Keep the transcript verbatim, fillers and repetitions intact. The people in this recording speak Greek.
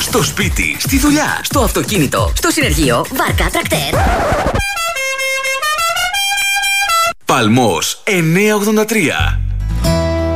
Στο σπίτι, στη δουλειά, στο αυτοκίνητο, στο συνεργείο, βάρκα, τρακτέρ. Παλμός εννιακόσια ογδόντα τρία.